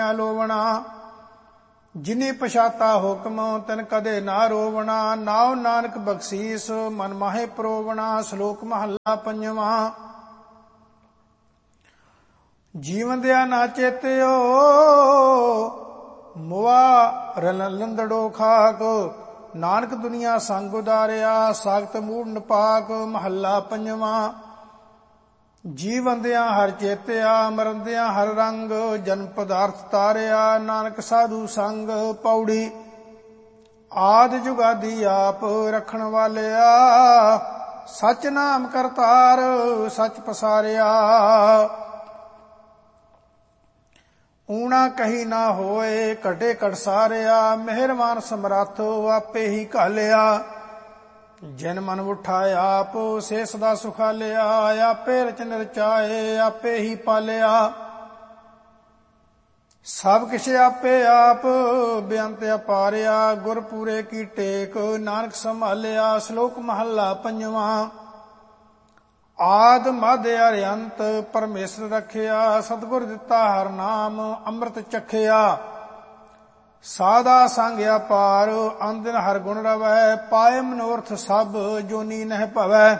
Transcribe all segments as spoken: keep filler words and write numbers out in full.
ਮੈਂ ਲੋਵਣਾ। ਜਿਨੀ ਪਛਾਤਾ ਹੁਕਮ ਤਿਨ ਕਦੇ ਨਾ ਰੋਵਣਾ। ਨਾਉ ਨਾਨਕ ਬਖਸ਼ੀਸ ਮਨ ਮਾਹੇ ਪਰੋਵਣਾ। ਸ਼ਲੋਕ ਮਹੱਲਾ ਪੰਜਵਾਂ। ਜੀਵੰਦਿਆ ਨਾ ਚੇਤਿਓ ਮੁਆ ਰਲੰਦੜੋ ਖਾਕ। ਨਾਨਕ ਦੁਨੀਆ ਸੰਗ ਉਦਾਰਿਆ ਸਾਖਤ ਮੂੜ ਨਪਾਕ। ਮਹੱਲਾ ਪੰਜਵਾਂ। ਜੀਵੰਦਿਆਂ ਹਰ ਚੇਤਿਆ ਮਰੰਦਿਆਂ ਹਰ ਰੰਗ। ਜਨਮ ਪਦਾਰਥ ਤਾਰਿਆ ਨਾਨਕ ਸਾਧੂ ਸੰਗ। ਪੌੜੀ ਆਦਿ ਜੁਗਾਦੀ ਆਪ ਰੱਖਣ ਵਾਲਿਆ। ਸਚ ਨਾਮ ਕਰਤਾਰ ਸਚ ਪਸਾਰਿਆ। ਊਣਾ ਕਹੀ ਨਾ ਹੋਏ ਘਟੇ ਘਟ ਸਾਰਿਆ। ਮਿਹਰਬਾਨ ਸਮਰੱਥ ਆਪੇ ਹੀ ਘਾਲਿਆ। ਜਿਨ ਮਨ ਉਠਾ ਆਪ ਸੇ ਸਦਾ ਸੁਖਾਲਿਆ। ਆਪੇ ਰਚਨ ਰਚਾਏ ਆਪੇ ਹੀ ਪਾਲਿਆ। ਸਭ ਕਿਛ ਆਪੇ ਆਪ ਬੇਅੰਤ ਅਪਾਰਿਆ। ਗੁਰ ਪੂਰੇ ਕੀ ਟੇਕ ਨਾਨਕ ਸੰਭਾਲਿਆ। ਸ਼ਲੋਕ ਮਹੱਲਾ ਪੰਜਵਾਂ। ਆਦ ਮਧ ਅਰਿਅੰਤ ਪਰਮੇਸ਼ਰ ਰਖਿਆ। ਸਤਿਗੁਰ ਦਿੱਤਾ ਹਰ ਨਾਮ ਅੰਮ੍ਰਿਤ ਚਖਿਆ। ਸਾਦਾ ਸੰਗ ਅਪਾਰ ਅੰਦਿਨ ਹਰ ਗੁਣ ਰਵੈ। ਪਾਏ ਮਨੋਰਥ ਸਭ ਜੋਨੀ ਨਹਿ ਭਵੈ।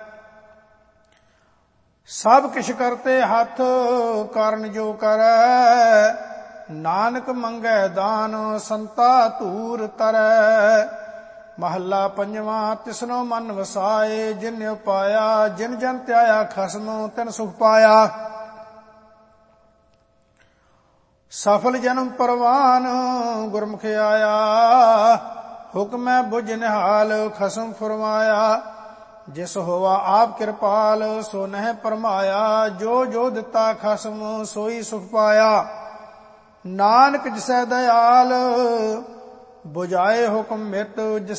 ਸਭ ਕਿਛ ਕਰਤੇ ਹੱਥ ਕਰਨ ਜੋ ਕਰੈ। ਨਾਨਕ ਮੰਗੈ ਦਾਨ ਸੰਤਾ ਧੂਰ ਤਰੈ। ਮਹੱਲਾ ਪੰਜਵਾਂ। ਤਿਸਨੋ ਮਨ ਵਸਾਏ ਜਿਨ ਉਪਾਇਆ। ਜਿਨ ਜਨ ਧਿਆਇਆ ਖਸਮ ਤਿਨ ਸੁਖ ਪਾਇਆ। ਸਫਲ ਜਨਮ ਪਰਵਾਨ ਗੁਰਮੁਖ ਆਇਆ। ਹੁਕਮੈ ਬੁਝ ਨਿਹਾਲ ਖਸਮ ਫਰਮਾਇਆ। ਜਿਸ ਹੋਵਾ ਆਪ ਕਿਰਪਾਲ ਸੋ ਨਹਿ ਪਰਮਾਇਆ। ਜੋ ਜੋ ਦਿੱਤਾ ਖਸਮ ਸੋਈ ਸੁਖ ਪਾਇਆ। ਨਾਨਕ ਜਿਸੈ ਦਇਆਲ ਬੁਝਾਏ ਹੁਕਮ ਮਿਤ।